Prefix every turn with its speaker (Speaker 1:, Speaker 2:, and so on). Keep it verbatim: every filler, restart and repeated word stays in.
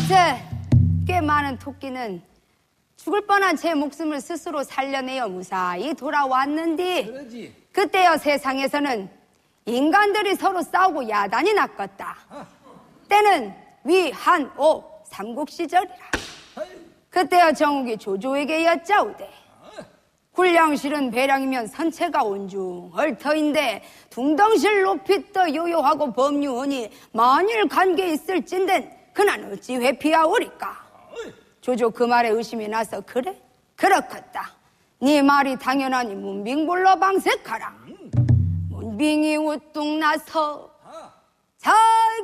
Speaker 1: 어째 꽤 많은 토끼는 죽을 뻔한 제 목숨을 스스로 살려내어 무사히 돌아왔는디
Speaker 2: 그러지.
Speaker 1: 그때여 세상에서는 인간들이 서로 싸우고 야단이 났겠다. 때는 위한오 삼국시절이라. 그때여 정욱이 조조에게 여짜오되 군량실은 배량이면 선체가 온중 얼터인데 둥덩실 높이 떠 요요하고 법류하니 만일 관계 있을진된 그난 어찌 회피하오리까. 조조 그 말에 의심이 나서 그래? 그렇겠다. 네 말이 당연하니 문빙불러 방색하라. 문빙이 우뚝 나서 자